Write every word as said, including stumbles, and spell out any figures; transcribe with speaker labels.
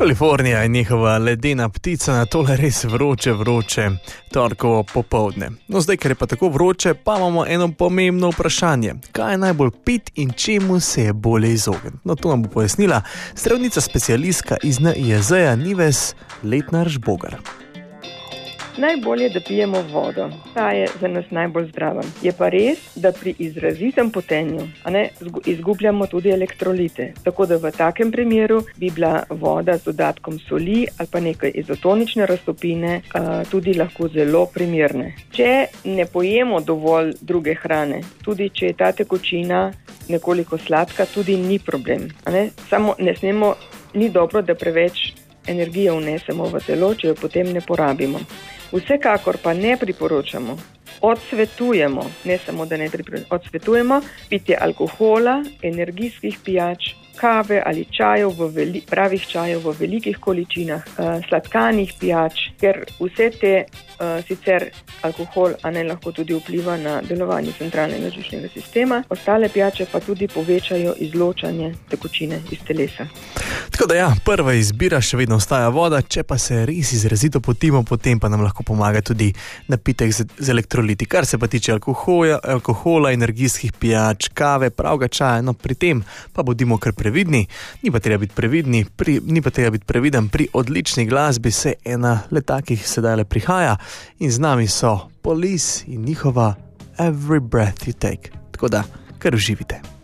Speaker 1: Kalifornija je njihova ledena ptica na tole res vroče, vroče torkovo popoldne. No zdaj, ker je pa tako vroče, pa imamo eno pomembno vprašanje. Kaj je najbolj pit in čemu se je bolje izogniti? No to nam bo pojasnila zdravnica specialistka iz N I J Z-ja Nives Letnar Žbogar.
Speaker 2: Najbolje, da pijemo vodo. Ta je za nas najbolj zdrava. Je pa res, da pri izrazitem potenju a ne, izgubljamo tudi elektrolite. Tako da v takem primeru bi bila voda z dodatkom soli ali pa nekaj izotonične raztopine a, tudi lahko zelo primerne. Če ne pojemo dovolj druge hrane, tudi če je ta tekočina nekoliko sladka, tudi ni problem. A ne? Samo ne smemo, ni dobro, da preveč energije vnesemo v telo, če jo potem ne porabimo. Vsekakor pa ne priporočamo, odsvetujemo, ne samo da ne priporočamo, odsvetujemo pitje alkohola, energijskih pijač, kave ali čajev v veli, pravih čajev v velikih količinah, uh, sladkanih pijač, ker vse te uh, sicer alkohol a ne lahko tudi vpliva na delovanje centralnega živčnega sistema, ostale pijače pa tudi povečajo izločanje tekočine iz telesa.
Speaker 1: Tako da ja, prva izbira še vedno ostaja voda, če pa se res izrazito potimo, potem pa nam lahko pomaga tudi napitek z, z elektroliti. Kar se pa tiče alkohola, alkohola, energijskih pijač, kave, pravega čaja, no pri tem pa bodimo kar previdni. Ni pa treba biti previdni, pri, ni pa treba biti previden pri odlični glasbi, se ena le takih sedaj le prihaja in z nami so Police in njihova Every Breath You Take. Tako da, kar uživite.